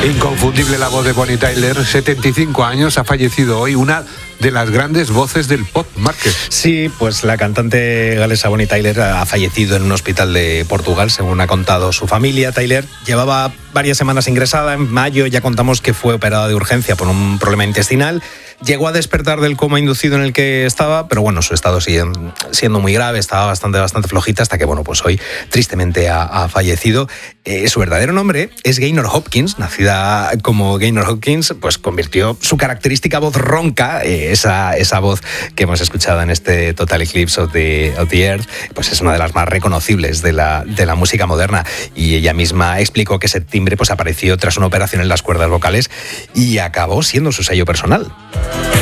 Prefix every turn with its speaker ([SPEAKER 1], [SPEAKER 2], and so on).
[SPEAKER 1] Inconfundible la voz de Bonnie Tyler, 75 años, ha fallecido hoy, una de las grandes voces del pop, Márquez.
[SPEAKER 2] Sí, pues la cantante galesa Bonnie Tyler ha fallecido en un hospital de Portugal, según ha contado su familia. Tyler llevaba varias semanas ingresada. En mayo ya contamos que fue operada de urgencia por un problema intestinal. Llegó a despertar del coma inducido en el que estaba, pero bueno, su estado sigue siendo muy grave, estaba bastante flojita hasta que, bueno, pues hoy tristemente ha fallecido. Su verdadero nombre es Gaynor Hopkins, nacida como Gaynor Hopkins, pues convirtió su característica voz ronca, esa voz que hemos escuchado en este Total Eclipse of the Earth, pues es una de las más reconocibles de la música moderna, y ella misma explicó que ese timbre pues apareció tras una operación en las cuerdas vocales y acabó siendo su sello personal.